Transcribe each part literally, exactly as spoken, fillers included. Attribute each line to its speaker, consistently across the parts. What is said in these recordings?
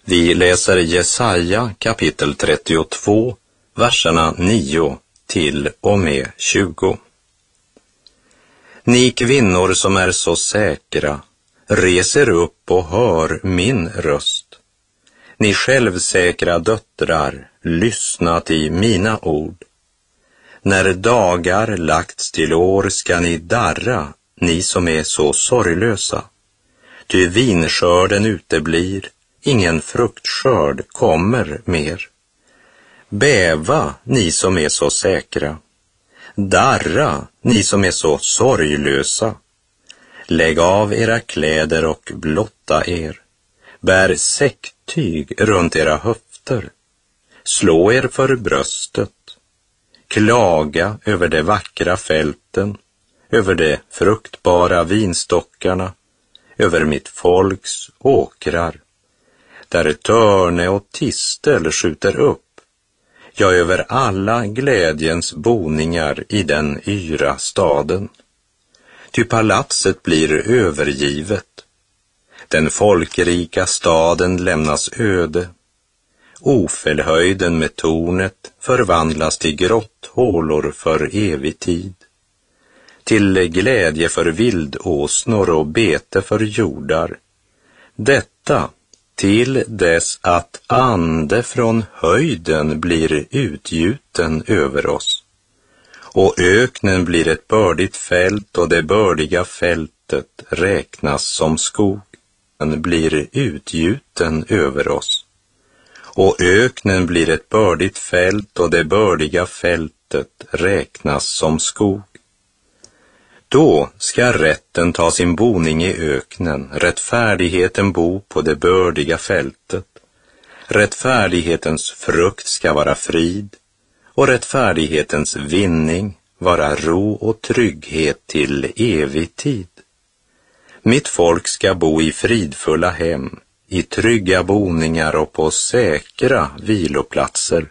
Speaker 1: Vi läser Jesaja kapitel trettiotvå, verserna nio till och med tjugo. Ni kvinnor som är så säkra, reser upp och hör min röst. Ni självsäkra döttrar, lyssna till mina ord. När dagar lagts till år ska ni darra, ni som är så sorglösa. Ty vinskörden uteblir, ingen fruktskörd kommer mer. Bäva, ni som är så säkra. Darra, ni som är så sorglösa. Lägg av era kläder och blotta er. Bär säcktyg runt era höfter. Slå er för bröstet. Klaga över de vackra fälten, över de fruktbara vinstockarna, över mitt folks åkrar, där törne och tistel skjuter upp, ja, över alla glädjens boningar i den yra staden. Ty palatset blir övergivet, den folkrika staden lämnas öde, Ofelhöjden med tornet förvandlas till grotthålor för evig tid, till glädje för vildåsnor och bete för jordar. Detta till dess att ande från höjden blir utgjuten över oss. Och öknen blir ett bördigt fält och det bördiga fältet räknas som skog. Den blir utgjuten över oss. Och öknen blir ett bördigt fält och det bördiga fältet räknas som skog. Då ska rätten ta sin boning i öknen, rättfärdigheten bo på det bördiga fältet. Rättfärdighetens frukt ska vara frid och rättfärdighetens vinning vara ro och trygghet till evig tid. Mitt folk ska bo i fridfulla hem, i trygga boningar och på säkra viloplatser.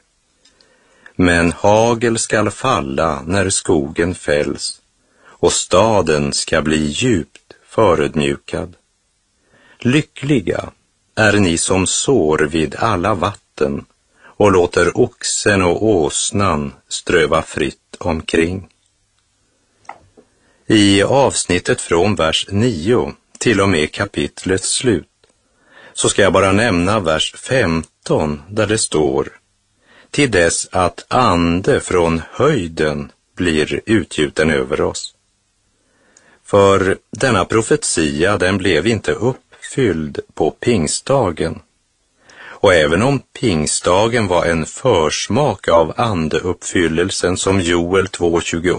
Speaker 1: Men hagel skall falla när skogen fälls, och staden ska bli djupt förödmjukad. Lyckliga är ni som sår vid alla vatten och låter oxen och åsnan ströva fritt omkring. I avsnittet från vers nio till och med kapitlets slut så ska jag bara nämna vers femton där det står: till dess att ande från höjden blir utgjuten över oss. För denna profetia, den blev inte uppfylld på pingstdagen. Och även om pingstdagen var en försmak av andeuppfyllelsen som Joel två tjugoåtta